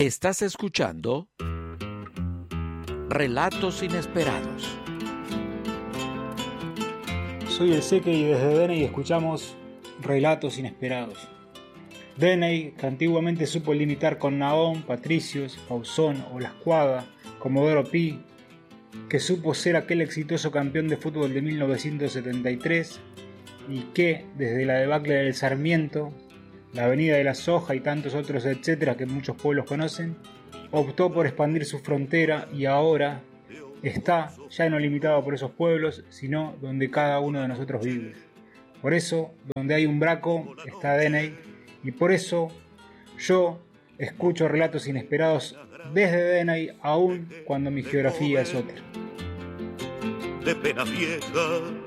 Estás escuchando Relatos Inesperados. Soy el Seque y desde Deney escuchamos Relatos Inesperados. Deney, que antiguamente supo limitar con Nahón, Patricios, Pausón o La Escuadra, Comodoro Pi, que supo ser aquel exitoso campeón de fútbol de 1973 y que, desde la debacle del Sarmiento, la Avenida de la Soja y tantos otros etcétera que muchos pueblos conocen, optó por expandir su frontera y ahora está ya no limitado por esos pueblos, sino donde cada uno de nosotros vive. Por eso, donde hay un Braco, está Deney, y por eso yo escucho Relatos Inesperados desde Deney, aún cuando mi geografía es otra. De pena vieja